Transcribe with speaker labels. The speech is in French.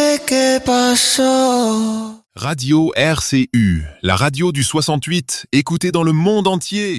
Speaker 1: sé qué pasó.
Speaker 2: Radio RCU, la radio du 68, écoutée dans le monde entier.